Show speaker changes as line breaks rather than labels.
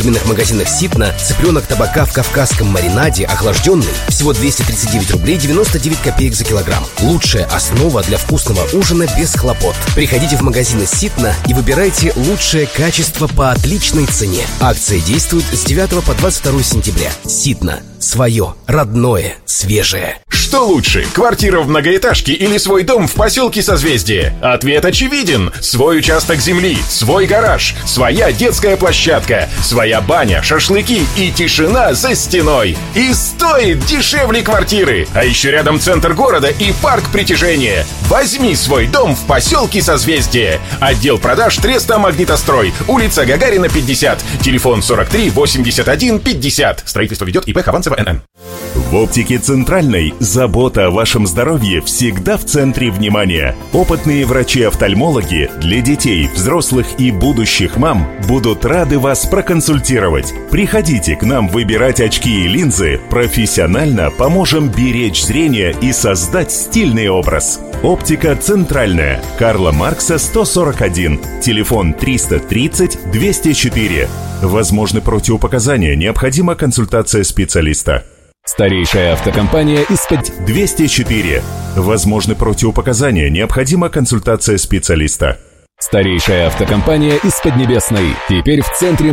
В фирменных магазинах Ситна цыпленок табака в кавказском маринаде охлажденный всего 239 рублей 99 копеек за килограмм. Лучшая основа для вкусного ужина без хлопот. Приходите в магазины Ситна и выбирайте лучшее качество по отличной цене. Акция действует с 9 по 22 сентября. Ситна. Свое, родное, свежее.
Что лучше, квартира в многоэтажке или свой дом в поселке Созвездие? Ответ очевиден. Свой участок земли, свой гараж, своя детская площадка, своя баня, шашлыки и тишина за стеной. И стоит дешевле квартиры. А еще рядом центр города и парк притяжения. Возьми свой дом в поселке Созвездие. Отдел продаж Треста Магнитострой. Улица Гагарина, 50. Телефон 43 81 50. Строительство ведет ИП Хованцева НН.
В оптике Центральной забота о вашем здоровье всегда в центре внимания. Опытные врачи-офтальмологи для детей, взрослых и будущих мам будут рады вас проконсультировать. Приходите к нам выбирать очки и линзы. Профессионально поможем беречь зрение и создать стильный образ. Оптика Центральная. Карла Маркса, 141. Телефон 330 204. Возможны противопоказания. Необходима консультация специалиста.
Старейшая автокомпания из-под
204. Возможны противопоказания. Необходима консультация специалиста.
Старейшая автокомпания из Поднебесной. Теперь в центре